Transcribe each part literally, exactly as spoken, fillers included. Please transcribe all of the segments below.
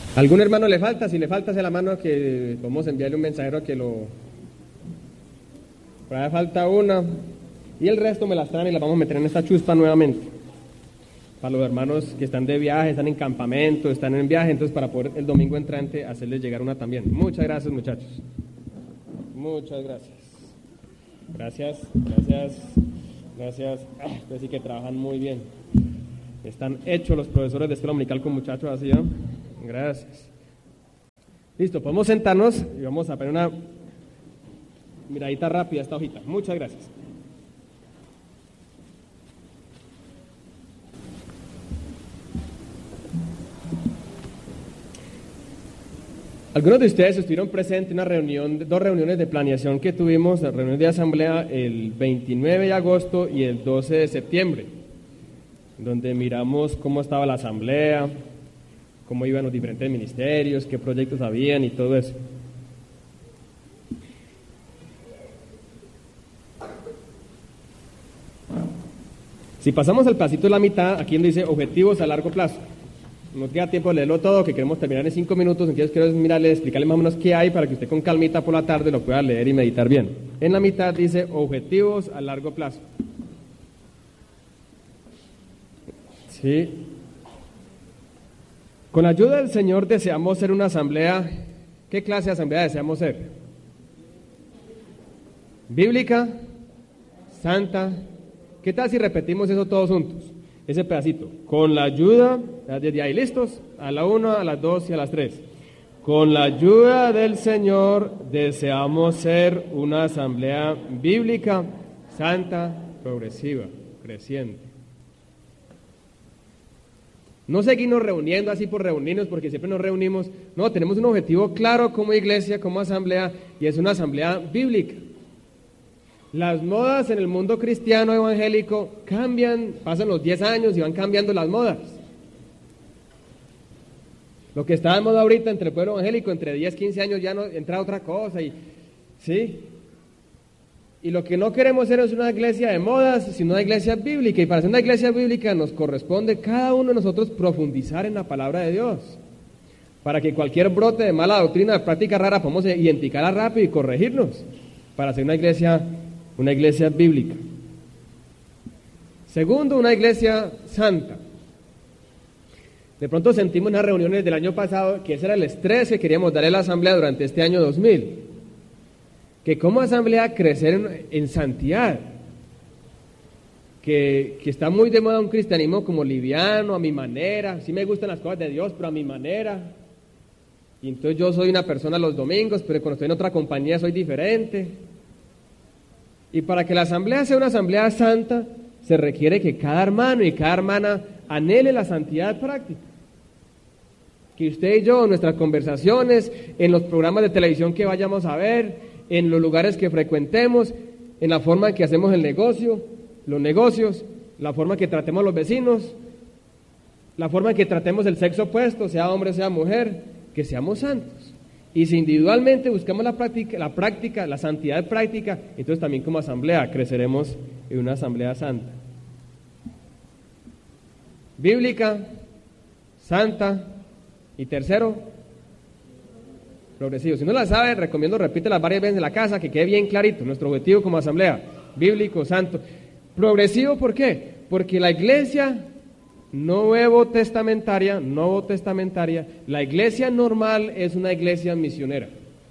¿Algún hermano le falta? Si le falta, hace la mano que vamos a enviarle un mensajero que lo... Por ahí falta una. Y el resto me las traen y las vamos a meter en esta chuspa nuevamente. Para los hermanos que están de viaje, están en campamento, están en viaje, entonces para poder el domingo entrante hacerles llegar una también. Muchas gracias, muchachos. Muchas gracias. Gracias, gracias, gracias. Ah, ustedes sí que trabajan muy bien. Están hechos los profesores de escuela dominical con muchachos así, ¿no? Gracias. Listo, podemos sentarnos y vamos a poner una miradita rápida a esta hojita. Muchas gracias. Algunos de ustedes estuvieron presentes en una reunión, dos reuniones de planeación que tuvimos, la reunión de asamblea el veintinueve de agosto y el doce de septiembre, donde miramos cómo estaba la asamblea, cómo iban los diferentes ministerios, qué proyectos habían y todo eso. Si pasamos al pasito de la mitad, aquí donde dice objetivos a largo plazo. No queda tiempo de leerlo todo, que queremos terminar en cinco minutos, entonces quiero mirarle, explicarle más o menos qué hay para que usted con calmita por la tarde lo pueda leer y meditar bien. En la mitad dice objetivos a largo plazo. Sí. Con la ayuda del Señor deseamos ser una asamblea. ¿Qué clase de asamblea deseamos ser? Bíblica, santa. ¿Qué tal si repetimos eso todos juntos? Ese pedacito. Con la ayuda, desde ahí listos, a la una, a las dos y a las tres. Con la ayuda del Señor deseamos ser una asamblea bíblica, santa, progresiva, creciente. No seguirnos reuniendo así por reunirnos, porque siempre nos reunimos. No, tenemos un objetivo claro como iglesia, como asamblea, y es una asamblea bíblica. Las modas en el mundo cristiano evangélico cambian, pasan los diez años y van cambiando las modas. Lo que está de moda ahorita entre el pueblo evangélico, entre diez, quince años ya no entra otra cosa. Y, ¿sí? Y lo que no queremos ser es una iglesia de modas, sino una iglesia bíblica. Y para ser una iglesia bíblica nos corresponde cada uno de nosotros profundizar en la palabra de Dios. Para que cualquier brote de mala doctrina, de práctica rara, podamos identificarla rápido y corregirnos. Para ser una iglesia Una iglesia bíblica. Segundo, una iglesia santa. De pronto sentimos en las reuniones del año pasado que ese era el estrés que queríamos darle a la asamblea durante este año dos mil. Que como asamblea crecer en, en santidad. Que, que está muy de moda un cristianismo como liviano, a mi manera. Sí me gustan las cosas de Dios, pero a mi manera. Y entonces yo soy una persona los domingos, pero cuando estoy en otra compañía soy diferente. Y para que la asamblea sea una asamblea santa, se requiere que cada hermano y cada hermana anhele la santidad práctica. Que usted y yo, en nuestras conversaciones, en los programas de televisión que vayamos a ver, en los lugares que frecuentemos, en la forma en que hacemos el negocio, los negocios, la forma en que tratemos a los vecinos, la forma en que tratemos el sexo opuesto, sea hombre, sea mujer, que seamos santos. Y si individualmente buscamos la práctica, la práctica, la santidad práctica, entonces también como asamblea creceremos en una asamblea santa. Bíblica, santa y tercero, progresivo. Si no la sabe, recomiendo repítela varias veces en la casa, que quede bien clarito nuestro objetivo como asamblea, bíblico, santo. Progresivo, ¿por qué? Porque la iglesia nuevo testamentaria, nuevo testamentaria, la iglesia normal es una iglesia misionera.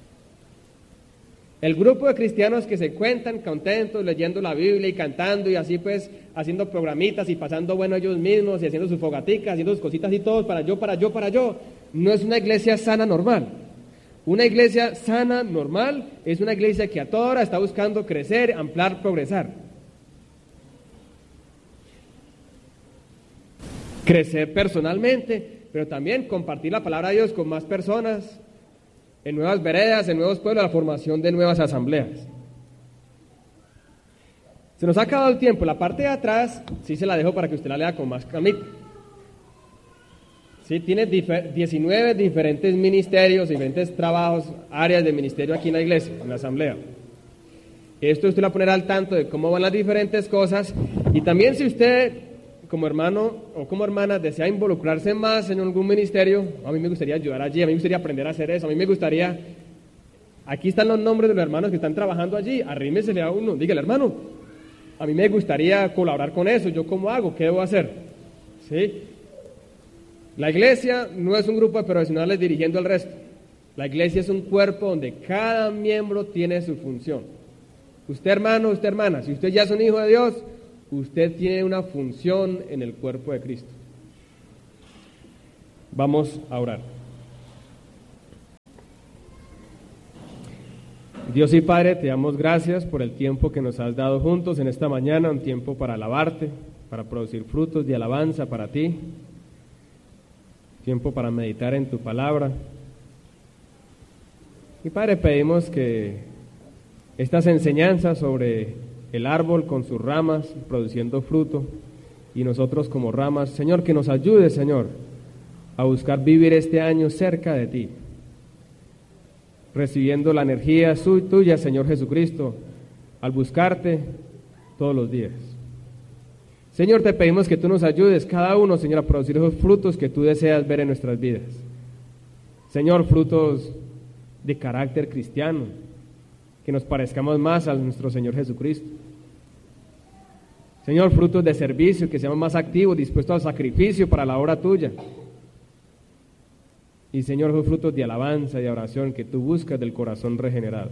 El grupo de cristianos que se cuentan contentos leyendo la Biblia y cantando y así pues haciendo programitas y pasando bueno ellos mismos y haciendo sus fogaticas, haciendo sus cositas y todos para yo, para yo, para yo, no es una iglesia sana normal. Una iglesia sana normal es una iglesia que a toda hora está buscando crecer, ampliar, progresar. Crecer personalmente, pero también compartir la palabra de Dios con más personas, en nuevas veredas, en nuevos pueblos, la formación de nuevas asambleas. Se nos ha acabado el tiempo, la parte de atrás sí se la dejo para que usted la lea con más calmita. Sí, tiene difer- diecinueve diferentes ministerios, diferentes trabajos, áreas de ministerio aquí en la iglesia, en la asamblea. Esto usted lo va a poner al tanto de cómo van las diferentes cosas, y también si usted como hermano o como hermana desea involucrarse más en algún ministerio, a mí me gustaría ayudar allí, a mí me gustaría aprender a hacer eso, a mí me gustaría, aquí están los nombres de los hermanos que están trabajando allí, arrímesele a uno, dígale, hermano, a mí me gustaría colaborar con eso, ¿yo cómo hago? ¿Qué debo hacer? ¿Sí? La iglesia no es un grupo de profesionales dirigiendo al resto, la iglesia es un cuerpo donde cada miembro tiene su función. Usted hermano, usted hermana, si usted ya es un hijo de Dios, usted tiene una función en el cuerpo de Cristo. Vamos a orar. Dios y Padre, te damos gracias por el tiempo que nos has dado juntos en esta mañana, un tiempo para alabarte, para producir frutos de alabanza para ti, tiempo para meditar en tu palabra. Y Padre, pedimos que estas enseñanzas sobre el árbol con sus ramas produciendo fruto y nosotros como ramas, Señor, que nos ayude, Señor, a buscar vivir este año cerca de ti, recibiendo la energía tuya, Señor Jesucristo, al buscarte todos los días. Señor, te pedimos que tú nos ayudes cada uno, Señor, a producir esos frutos que tú deseas ver en nuestras vidas. Señor, frutos de carácter cristiano, que nos parezcamos más a nuestro Señor Jesucristo. Señor, frutos de servicio, que seamos más activos, dispuestos al sacrificio para la obra tuya. Y Señor, esos frutos de alabanza y de oración que tú buscas del corazón regenerado.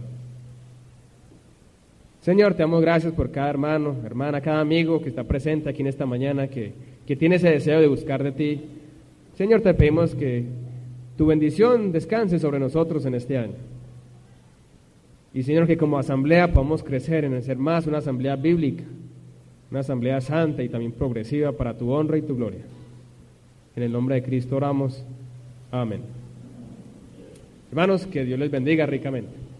Señor, te damos gracias por cada hermano, hermana, cada amigo que está presente aquí en esta mañana, que, que tiene ese deseo de buscar de ti. Señor, te pedimos que tu bendición descanse sobre nosotros en este año. Y Señor, que como asamblea podamos crecer en ser más una asamblea bíblica, una asamblea santa y también progresiva para tu honra y tu gloria. En el nombre de Cristo oramos. Amén. Hermanos, que Dios les bendiga ricamente.